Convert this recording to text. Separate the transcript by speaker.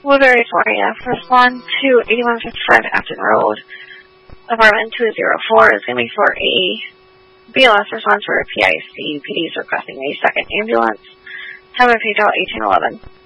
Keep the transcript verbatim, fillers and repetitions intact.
Speaker 1: Woodbury, Florida. Respond to eighty-one fifty-five Afton Road, apartment two oh four. Is going to be for a B L S response for a P I C. P D is requesting a second ambulance. Time of page out eighteen eleven.